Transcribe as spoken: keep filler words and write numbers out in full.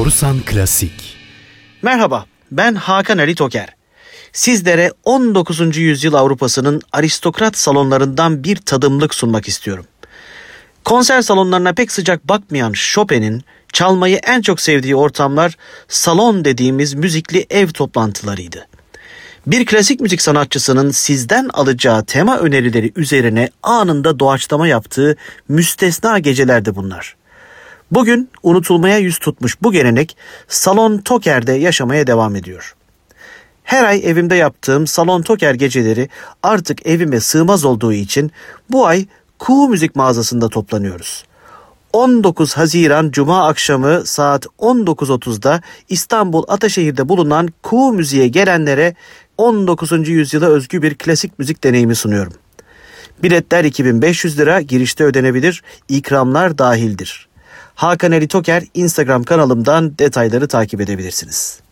Borusan Klasik. Merhaba, ben Hakan Ali Toker. Sizlere on dokuzuncu yüzyıl Avrupa'sının aristokrat salonlarından bir tadımlık sunmak istiyorum. Konser salonlarına pek sıcak bakmayan Chopin'in çalmayı en çok sevdiği ortamlar salon dediğimiz müzikli ev toplantılarıydı. Bir klasik müzik sanatçısının sizden alacağı tema önerileri üzerine anında doğaçlama yaptığı müstesna gecelerdi bunlar. Bugün unutulmaya yüz tutmuş bu gelenek Salon Toker'de yaşamaya devam ediyor. Her ay evimde yaptığım Salon Toker geceleri artık evime sığmaz olduğu için bu ay Kuğu Müzik mağazasında toplanıyoruz. on dokuz Haziran Cuma akşamı saat on dokuz otuzda İstanbul Ataşehir'de bulunan Kuğu Müziğe gelenlere on dokuzuncu yüzyıla özgü bir klasik müzik deneyimi sunuyorum. Biletler iki bin beş yüz lira, girişte ödenebilir, ikramlar dahildir. Hakan Ali Toker Instagram kanalımdan detayları takip edebilirsiniz.